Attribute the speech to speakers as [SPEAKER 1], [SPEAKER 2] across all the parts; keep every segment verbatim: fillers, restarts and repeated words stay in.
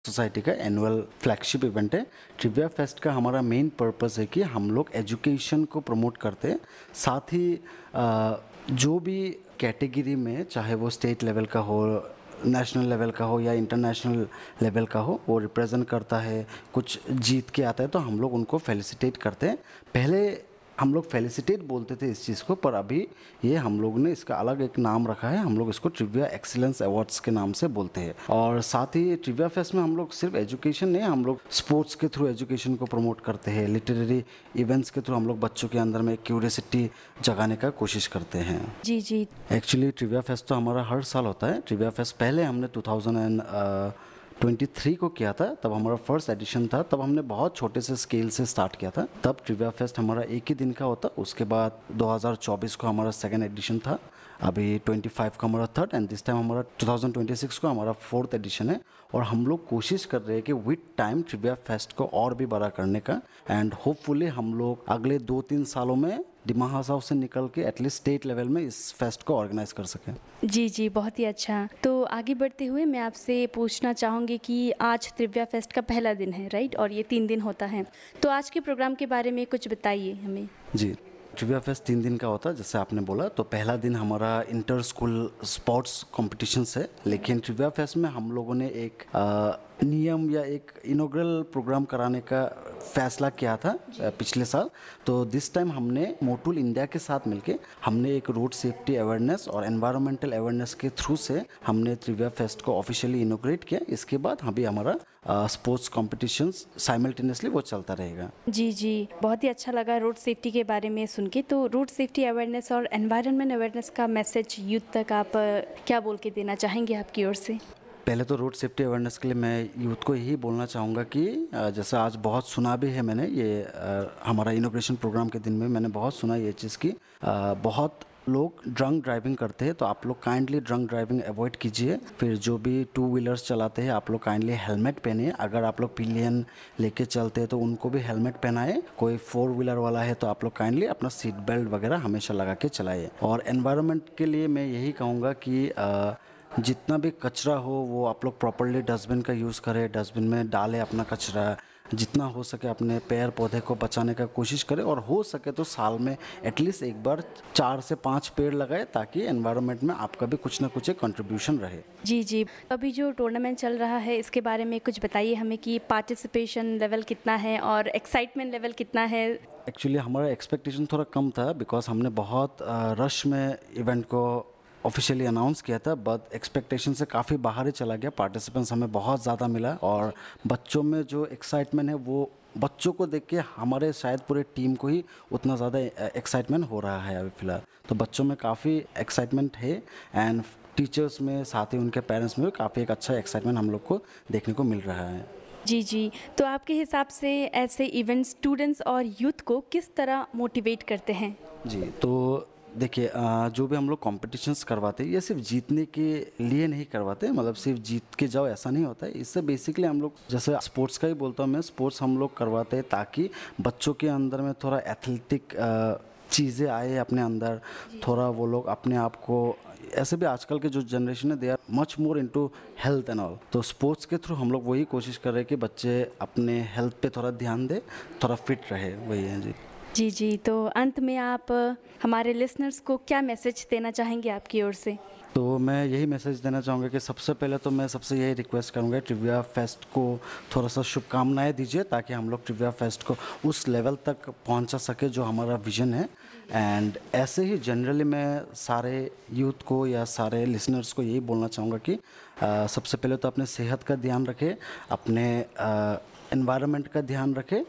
[SPEAKER 1] Society का annual flagship event है। Trivia fest का हमारा मेन पर्पस है कि हम लोग एजुकेशन को प्रमोट करते हैं, साथ ही अ, जो भी कैटेगरी में, चाहे वो स्टेट लेवल का हो, नेशनल लेवल का हो या इंटरनेशनल लेवल का हो, वो रिप्रेजेंट करता है, कुछ जीत के आता है तो हम लोग उनको फेलिसिटेट करते हैं। पहले हम लोग फेलिसिटेट बोलते थे इस चीज़ को, पर अभी ये हम लोग ने इसका अलग एक नाम रखा है। हम लोग इसको ट्रिविया एक्सीलेंस अवार्ड्स के नाम से बोलते हैं। और साथ ही ट्रिविया फेस्ट में हम लोग सिर्फ एजुकेशन नहीं, हम लोग स्पोर्ट्स के थ्रू एजुकेशन को प्रमोट करते हैं, लिटरेरी इवेंट्स के थ्रू हम लोग बच्चों के अंदर में क्यूरियोसिटी जगाने का कोशिश करते हैं।
[SPEAKER 2] जी जी।
[SPEAKER 1] एक्चुअली ट्रिविया फेस्ट तो हमारा हर साल होता है। ट्रिविया फेस्ट पहले हमने टू थाउजेंड ट्वेंटी थ्री को किया था, तब हमारा फर्स्ट एडिशन था। तब हमने बहुत छोटे से स्केल से स्टार्ट किया था। तब ट्रिविया फेस्ट हमारा एक ही दिन का होता। उसके बाद दो हज़ार चौबीस को हमारा सेकेंड एडिशन था, अभी पच्चीस को हमारा थर्ड, एंड दिस टाइम हमारा टू थाउजेंड ट्वेंटी सिक्स को हमारा फोर्थ एडिशन है। और हम लोग कोशिश कर रहे हैं कि विद टाइम ट्रिविया फेस्ट को और भी बड़ा करने का, एंड होपफुली हम लोग अगले दो तीन सालों में डिमा हासाव से निकल के एटलीस्ट स्टेट लेवल में इस फेस्ट को ऑर्गेनाइज कर सकें।
[SPEAKER 2] जी जी, बहुत ही अच्छा। तो आगे बढ़ते हुए मैं आपसे पूछना चाहूँगी कि आज ट्रिविया फेस्ट का पहला दिन है, राइट, और ये तीन दिन होता है, तो आज के प्रोग्राम के बारे में कुछ बताइए हमें।
[SPEAKER 1] जी, ट्रिविया फेस्ट तीन दिन का होता है जैसे आपने बोला। तो पहला दिन हमारा इंटर स्कूल स्पोर्ट्स कॉम्पिटिशन्स है, लेकिन ट्रिविया फेस्ट में हम लोगों ने एक आ, नियम या एक इनॉग्रल प्रोग्राम कराने का फैसला किया था पिछले साल। तो दिस टाइम हमने मोटुल इंडिया के साथ मिलके हमने एक रोड सेफ्टी अवेयरनेस और एनवायरमेंटल अवेयरनेस के थ्रू से हमने ट्रिविया फेस्ट को ऑफिशियली इनॉग्रेट किया। इसके बाद अभी हमारा स्पोर्ट्स कॉम्पिटिशन्स साइमल्टेनियसली वो चलता रहेगा।
[SPEAKER 2] जी जी, बहुत ही अच्छा लगा रोड सेफ्टी के बारे में सुन के। तो रोड सेफ्टी अवेयरनेस और एनवायरनमेंट अवेयरनेस का मैसेज यूथ तक आप क्या बोल के देना चाहेंगे आपकी ओर से?
[SPEAKER 1] पहले तो रोड सेफ्टी अवेयरनेस के लिए मैं यूथ को यही बोलना चाहूँगा कि जैसे आज बहुत सुना भी है मैंने, ये हमारा इनॉग्रेशन प्रोग्राम के दिन में मैंने बहुत सुना ये चीज़ की बहुत लोग ड्रंक ड्राइविंग करते हैं। तो आप लोग काइंडली ड्रंक ड्राइविंग अवॉइड कीजिए। फिर जो भी टू व्हीलर्स चलाते हैं आप लोग काइंडली हेलमेट पहनिए। अगर आप लोग पिलियन लेके चलते हैं तो उनको भी हेलमेट पहनाए। कोई फोर व्हीलर वाला है तो आप लोग काइंडली अपना सीट बेल्ट वगैरह हमेशा लगा के चलाइए। और एनवायरनमेंट के लिए मैं यही कहूँगा कि आ, जितना भी कचरा हो वो आप लोग प्रॉपर्ली डस्टबिन का यूज़ करें, डस्टबिन में डालें अपना कचरा। जितना हो सके अपने पेड़ पौधे को बचाने का कोशिश करें, और हो सके तो साल में एटलीस्ट एक बार चार से पाँच पेड़ लगाए ताकि एनवायरनमेंट में आपका भी कुछ ना कुछ एक कंट्रीब्यूशन रहे।
[SPEAKER 2] जी जी, अभी जो टूर्नामेंट चल रहा है इसके बारे में कुछ बताइए हमें कि पार्टिसिपेशन लेवल कितना है और एक्साइटमेंट लेवल कितना है?
[SPEAKER 1] एक्चुअली हमारा एक्सपेक्टेशन थोड़ा कम था, बिकॉज हमने बहुत रश में इवेंट को ऑफिशियली अनाउंस किया था, बट एक्सपेक्टेशन से काफ़ी बाहर ही चला गया। पार्टिसिपेंट्स हमें बहुत ज़्यादा मिला, और बच्चों में जो एक्साइटमेंट है वो बच्चों को देख के हमारे शायद पूरे टीम को ही उतना ज़्यादा एक्साइटमेंट हो रहा है अभी फ़िलहाल। तो बच्चों में काफ़ी एक्साइटमेंट है, एंड टीचर्स में, साथ ही उनके पेरेंट्स में भी काफ़ी एक अच्छा एक्साइटमेंट हम लोग को देखने को मिल रहा है।
[SPEAKER 2] जी जी, तो आपके हिसाब से ऐसे इवेंट्स स्टूडेंट्स और यूथ को किस तरह मोटिवेट करते हैं?
[SPEAKER 1] जी, तो देखिए, जो भी हम लोग कॉम्पिटिशन्स करवाते हैं ये सिर्फ जीतने के लिए नहीं करवाते, मतलब सिर्फ जीत के जाओ ऐसा नहीं होता है। इससे बेसिकली हम लोग, जैसे स्पोर्ट्स का ही बोलता हूँ मैं, स्पोर्ट्स हम लोग करवाते हैं ताकि बच्चों के अंदर में थोड़ा एथलेटिक चीज़ें आए अपने अंदर, थोड़ा वो लोग अपने आप को, ऐसे भी आजकल के जो जनरेशन है they are much more into health and all. तो स्पोर्ट्स के थ्रू हम लोग वही कोशिश कर रहे हैं कि बच्चे अपने हेल्थ पे थोड़ा ध्यान दें, थोड़ा फिट रहे, वही है जी।
[SPEAKER 2] जी जी, तो अंत में आप हमारे लिसनर्स को क्या मैसेज देना चाहेंगे आपकी ओर से?
[SPEAKER 1] तो मैं यही मैसेज देना चाहूँगा कि सबसे पहले तो मैं सबसे यही रिक्वेस्ट करूँगा, ट्रिविया फेस्ट को थोड़ा सा शुभकामनाएं दीजिए ताकि हम लोग ट्रिविया फेस्ट को उस लेवल तक पहुँचा सके जो हमारा विज़न है। एंड ऐसे ही जनरली मैं सारे यूथ को या सारे लिसनर्स को यही बोलना चाहूँगा कि आ, सबसे पहले तो अपने सेहत का ध्यान रखें, अपने एनवायरनमेंट का ध्यान रखें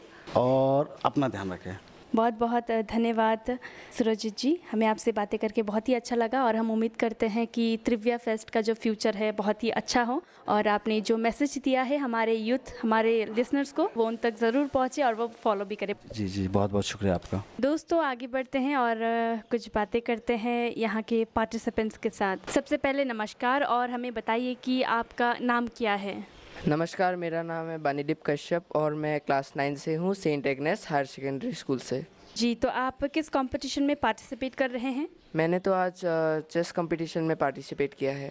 [SPEAKER 1] और अपना ध्यान रखें।
[SPEAKER 2] बहुत बहुत धन्यवाद सुरजीत जी, हमें आपसे बातें करके बहुत ही अच्छा लगा, और हम उम्मीद करते हैं कि ट्रिविया फेस्ट का जो फ्यूचर है बहुत ही अच्छा हो, और आपने जो मैसेज दिया है हमारे यूथ, हमारे लिसनर्स को, वो उन तक ज़रूर पहुँचे और वो फॉलो भी करें।
[SPEAKER 1] जी जी, बहुत बहुत शुक्रिया आपका।
[SPEAKER 2] दोस्तों, आगे बढ़ते हैं और कुछ बातें करते हैं यहाँ के पार्टिसिपेंट्स के साथ। सबसे पहले नमस्कार, और हमें बताइए कि आपका नाम क्या है?
[SPEAKER 3] नमस्कार, मेरा नाम है बनीदीप कश्यप और मैं क्लास नाइन से हूँ, Saint Agnes higher secondary school से।
[SPEAKER 2] जी, तो आप किस कंपटीशन में पार्टिसिपेट कर रहे हैं?
[SPEAKER 3] मैंने तो आज चेस कंपटीशन में पार्टिसिपेट किया है।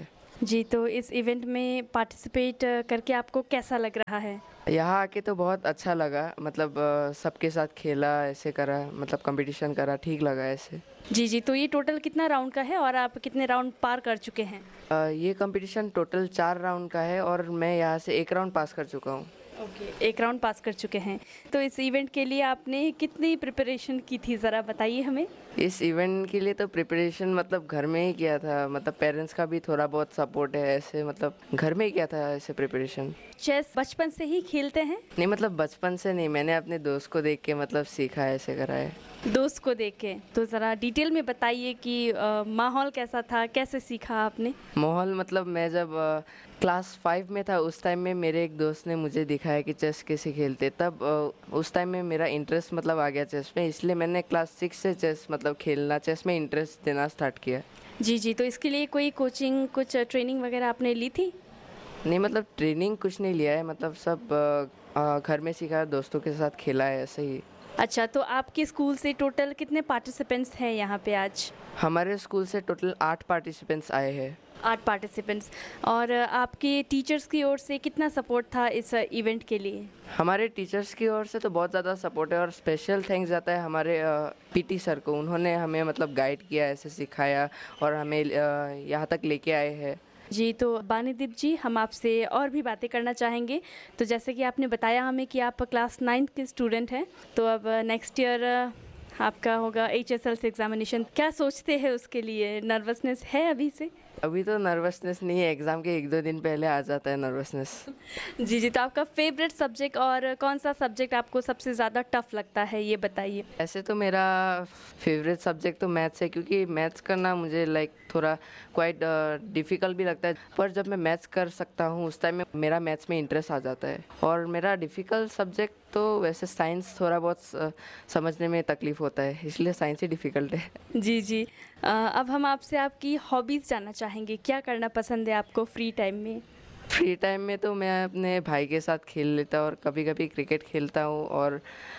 [SPEAKER 2] जी, तो इस इवेंट में पार्टिसिपेट करके आपको कैसा लग रहा है?
[SPEAKER 3] यहाँ आके तो बहुत अच्छा लगा, मतलब अ, सबके साथ खेला, ऐसे करा, मतलब कंपटीशन करा, ठीक लगा ऐसे।
[SPEAKER 2] जी, जी, तो ये टोटल कितना राउंड का है और आप कितने राउंड पार कर चुके हैं?
[SPEAKER 3] अ, ये कंपटीशन टोटल चार राउंड का है और मैं यहाँ से एक राउंड पास कर चुका हूँ।
[SPEAKER 2] ओके, एक राउंड पास कर चुके हैं। तो इस इवेंट के लिए आपने कितनी प्रिपरेशन की थी, ज़रा बताइए हमें?
[SPEAKER 3] इस इवेंट के लिए तो प्रिपरेशन मतलब घर में ही किया था, मतलब पेरेंट्स का भी थोड़ा बहुत सपोर्ट है, ऐसे मतलब घर में ही किया था ऐसे प्रिपरेशन।
[SPEAKER 2] चेस बचपन से ही खेलते हैं?
[SPEAKER 3] नहीं, मतलब बचपन से नहीं, मैंने अपने दोस्त को देख के मतलब सीखा है, ऐसे करा है।
[SPEAKER 2] दोस्त को देख के? तो ज़रा डिटेल में बताइए कि अ, माहौल कैसा था, कैसे सीखा आपने?
[SPEAKER 3] माहौल मतलब मैं जब अ, क्लास फाइव में था उस टाइम में मेरे एक दोस्त ने मुझे दिखाया कि चेस कैसे खेलते, तब अ, उस टाइम में मेरा इंटरेस्ट मतलब आ गया चेस में, इसलिए मैंने क्लास सिक्स से चेस मतलब खेलना, चेस में इंटरेस्ट देना स्टार्ट किया।
[SPEAKER 2] जी, जी, तो इसके लिए कोई कोचिंग, कुछ ट्रेनिंग वगैरह आपने ली थी?
[SPEAKER 3] नहीं, मतलब ट्रेनिंग कुछ नहीं लिया है, मतलब सब अ, अ, घर में सीखा, दोस्तों के साथ खेला है ऐसे ही।
[SPEAKER 2] अच्छा, तो आपके स्कूल से टोटल कितने पार्टिसिपेंट्स हैं यहाँ पे आज?
[SPEAKER 3] हमारे स्कूल से टोटल आठ पार्टिसिपेंट्स आए हैं।
[SPEAKER 2] आठ पार्टिसिपेंट्स। और आपके टीचर्स की ओर से कितना सपोर्ट था इस इवेंट के लिए?
[SPEAKER 3] हमारे टीचर्स की ओर से तो बहुत ज़्यादा सपोर्ट है और स्पेशल थैंक्स जाता है हमारे पीटी सर को, उन्होंने हमें मतलब गाइड किया, ऐसे सिखाया और हमें अ, यहाँ तक लेके आए हैं।
[SPEAKER 2] जी, तो बानीदीप जी, हम आपसे और भी बातें करना चाहेंगे। तो जैसे कि आपने बताया हमें कि आप क्लास नाइन्थ के स्टूडेंट हैं, तो अब नेक्स्ट ईयर आपका होगा H S L C examination. क्या सोचते हैं उसके लिए? नर्वसनेस है अभी से?
[SPEAKER 3] अभी तो नर्वसनेस नहीं है, एग्ज़ाम के एक दो दिन पहले आ जाता है नर्वसनेस।
[SPEAKER 2] जी, जी, तो आपका फेवरेट सब्जेक्ट और कौन सा सब्जेक्ट आपको सबसे ज़्यादा टफ लगता है, ये बताइए?
[SPEAKER 3] ऐसे तो मेरा फेवरेट सब्जेक्ट तो मैथ्स है, क्योंकि मैथ्स करना मुझे लाइक थोड़ा क्वाइट डिफ़िकल्ट भी लगता है, पर जब मैं मैथ्स कर सकता हूँ उस टाइम में मेरा मैथ्स में इंटरेस्ट आ जाता है। और मेरा डिफ़िकल्ट सब्जेक्ट तो वैसे साइंस थोड़ा बहुत स- समझने में तकलीफ़ होता है, इसलिए साइंस ही डिफ़िकल्ट है।
[SPEAKER 2] जी, जी। अ, अब हम आपसे आपकी हॉबीज़ जानना चाहेंगे। क्या करना पसंद है आपको फ्री टाइम में?
[SPEAKER 3] फ्री टाइम में तो मैं अपने भाई के साथ खेल लेता हूँ और कभी कभी क्रिकेट खेलता हूँ, और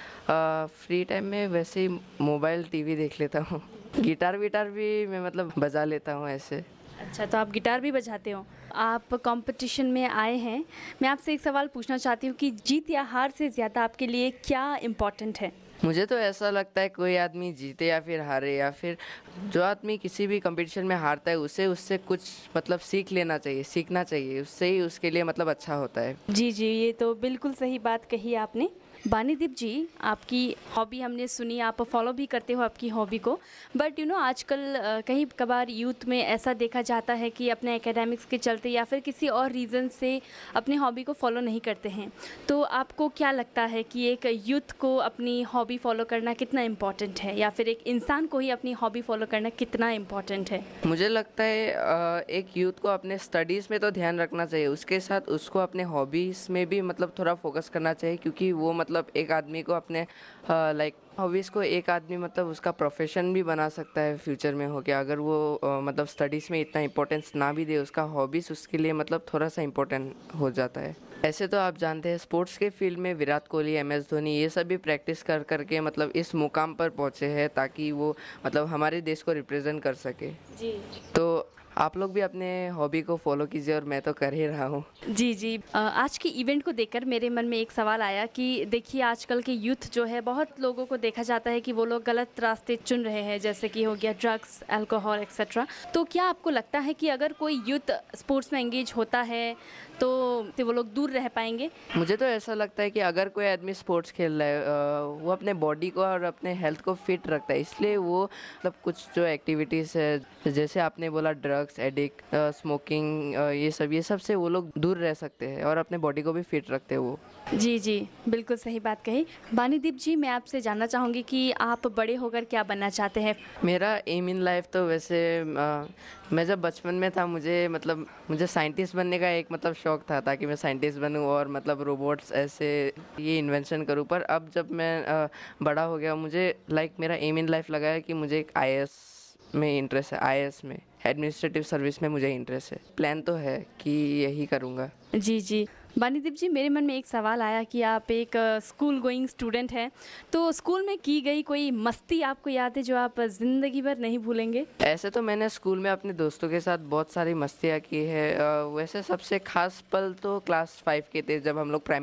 [SPEAKER 3] फ्री टाइम में वैसे ही मोबाइल टीवी देख लेता हूँ। गिटार विटार भी मैं मतलब बजा लेता हूँ ऐसे।
[SPEAKER 2] अच्छा, तो आप गिटार भी बजाते हो। आप कंपटीशन में आए हैं। मैं आपसे एक सवाल पूछना चाहती हूँ कि जीत या हार से ज़्यादा आपके लिए क्या इम्पोर्टेंट है?
[SPEAKER 3] मुझे तो ऐसा लगता है कोई आदमी जीते या फिर हारे, या फिर जो आदमी किसी भी कंपटीशन में हारता है उसे उससे कुछ मतलब सीख लेना चाहिए, सीखना चाहिए, उससे ही उसके लिए मतलब अच्छा होता है।
[SPEAKER 2] जी, जी, ये तो बिल्कुल सही बात कही आपने। बानीदीप जी, आपकी हॉबी हमने सुनी, आप फॉलो भी करते हो आपकी हॉबी को। बट यू नो आजकल अ, कहीं कभार यूथ में ऐसा देखा जाता है कि अपने एकेडमिक्स के चलते या फिर किसी और रीज़न से अपनी हॉबी को फॉलो नहीं करते हैं। तो आपको क्या लगता है कि एक यूथ को अपनी हॉबी फॉलो करना कितना इम्पोर्टेंट है, या फिर एक इंसान को ही अपनी हॉबी फॉलो करना कितना इम्पोर्टेंट है?
[SPEAKER 3] मुझे लगता है अ, एक यूथ को अपने स्टडीज़ में तो ध्यान रखना चाहिए, उसके साथ उसको अपने हॉबीज़ में भी मतलब थोड़ा फोकस करना चाहिए, क्योंकि वो मतलब एक आदमी को अपने लाइक हॉबीज़ को एक आदमी मतलब उसका प्रोफेशन भी बना सकता है फ्यूचर में हो गया, अगर वो अ, मतलब स्टडीज़ में इतना इम्पोर्टेंस ना भी दे, उसका हॉबीज़ उसके लिए मतलब थोड़ा सा इम्पोर्टेंट हो जाता है। ऐसे तो आप जानते हैं स्पोर्ट्स के फील्ड में विराट कोहली, एम एस धोनी, ये सब भी प्रैक्टिस कर करके मतलब इस मुकाम पर पहुँचे हैं, ताकि वो मतलब हमारे देश को रिप्रेजेंट कर सके।
[SPEAKER 2] जी,
[SPEAKER 3] तो आप लोग भी अपने हॉबी को फॉलो कीजिए, और मैं तो कर ही रहा हूँ।
[SPEAKER 2] जी, जी। अ, आज के इवेंट को देखकर मेरे मन में एक सवाल आया कि देखिए आजकल के यूथ जो है, बहुत लोगों को देखा जाता है कि वो लोग गलत रास्ते चुन रहे हैं, जैसे कि हो गया ड्रग्स, अल्कोहल एक्सेट्रा। तो क्या आपको लगता है कि अगर कोई यूथ स्पोर्ट्स में एंगेज होता है तो तो वो लोग दूर रह पाएंगे?
[SPEAKER 3] मुझे तो ऐसा लगता है कि अगर कोई आदमी स्पोर्ट्स खेल रहा है, अ, वो अपने बॉडी को और अपने हेल्थ को फिट रखता है, इसलिए वो मतलब कुछ जो एक्टिविटीज़ है, जैसे आपने बोला ड्रग्स एडिक्ट, स्मोकिंग, ये सब ये सब से वो लोग दूर रह सकते हैं और अपने बॉडी को भी फिट रखते हैं वो।
[SPEAKER 2] जी, जी, बिल्कुल सही बात कही। बानीदीप जी, मैं आपसे जानना चाहूँगी कि आप बड़े होकर क्या बनना चाहते हैं?
[SPEAKER 3] मेरा एम इन लाइफ तो वैसे अ, मैं जब बचपन में था मुझे मतलब मुझे साइंटिस्ट बनने का एक मतलब शौक था, ताकि मैं साइंटिस्ट बनूं और मतलब रोबोट्स ऐसे ये इन्वेंशन करूं। पर अब जब मैं अ, बड़ा हो गया, मुझे लाइक मेरा एम इन लाइफ लगा है कि मुझे एक आई ए एस में इंटरेस्ट है, आई ए एस में, एडमिनिस्ट्रेटिव सर्विस में मुझे इंटरेस्ट है। प्लान तो है कि यही करूँगा।
[SPEAKER 2] जी, जी। बानीदीप जी, मेरे मन में एक सवाल आया कि आप एक स्कूल गोइंग स्टूडेंट हैं, तो स्कूल में की गई कोई मस्ती आपको याद है जो आप ज़िंदगी भर नहीं भूलेंगे?
[SPEAKER 3] ऐसे तो मैंने स्कूल में अपने दोस्तों के साथ बहुत सारी मस्तियाँ की है। अ, वैसे सबसे खास पल तो क्लास फाइव के थे, जब हम लोग प्राइमरी